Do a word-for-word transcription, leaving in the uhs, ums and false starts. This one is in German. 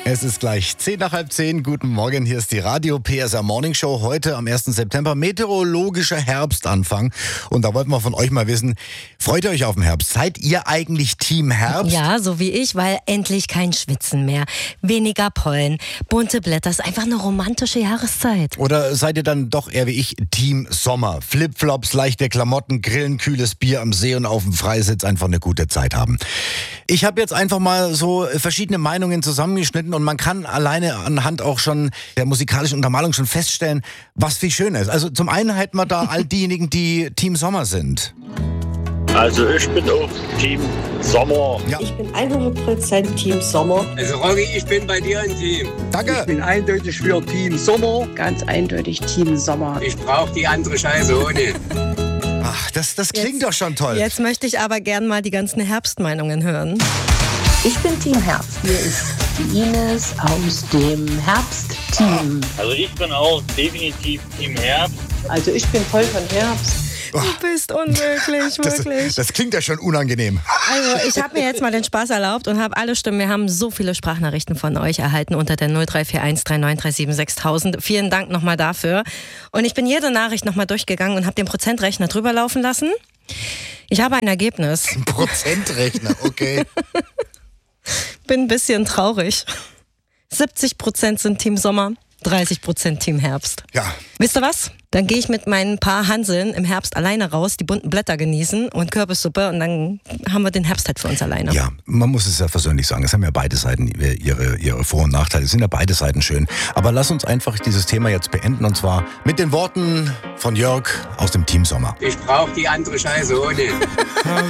Es ist gleich zehn nach halb zehn. Guten Morgen, hier ist die Radio P S R Morning Show. Heute am ersten September, meteorologischer Herbstanfang. Und da wollten wir von euch mal wissen, freut ihr euch auf den Herbst? Seid ihr eigentlich Team Herbst? Ja, so wie ich, weil endlich kein Schwitzen mehr. Weniger Pollen, bunte Blätter, ist einfach eine romantische Jahreszeit. Oder seid ihr dann doch eher wie ich Team Sommer? Flipflops, leichte Klamotten, Grillen, kühles Bier am See und auf dem Freisitz, einfach eine gute Zeit haben. Ich habe jetzt einfach mal so verschiedene Meinungen zusammengeschnitten und man kann alleine anhand auch schon der musikalischen Untermalung schon feststellen, was viel schöner ist. Also zum einen hätten wir da all diejenigen, die Team Sommer sind. Also ich bin auch Team Sommer. Ja. Ich bin hundert Prozent Team Sommer. Also Rogi, ich bin bei dir im Team. Danke. Ich bin eindeutig für Team Sommer. Ganz eindeutig Team Sommer. Ich brauche die andere Scheiße ohne. Ach, das, das klingt Jetzt- doch schon toll. Jetzt möchte ich aber gern mal die ganzen Herbstmeinungen hören. Ich bin Team Herbst. Hier ist die Ines aus dem Herbstteam. Also ich bin auch definitiv Team Herbst. Also ich bin voll von Herbst. Du bist unmöglich, Das, wirklich. das klingt ja schon unangenehm. Also ich habe mir jetzt mal den Spaß erlaubt und habe alle Stimmen. Wir haben so viele Sprachnachrichten von euch erhalten unter der null drei vier eins drei neun drei sieben sechs tausend. Vielen Dank nochmal dafür. Und ich bin jede Nachricht nochmal durchgegangen und habe den Prozentrechner drüber laufen lassen. Ich habe ein Ergebnis. Prozentrechner, okay. Bin ein bisschen traurig. siebzig Prozent sind Team Sommer, dreißig Prozent Team Herbst. Ja, Wisst ihr was? Dann gehe ich mit meinen paar Hanseln im Herbst alleine raus, die bunten Blätter genießen und Kürbissuppe und dann haben wir den Herbst halt für uns alleine. ja, man muss es ja versöhnlich sagen. Es haben ja beide Seiten ihre, ihre Vor- und Nachteile. Es sind ja beide Seiten schön. Aber lass uns einfach dieses Thema jetzt beenden und zwar mit den Worten von Jörg aus dem Team Sommer. Ich brauche die andere Scheiße ohne.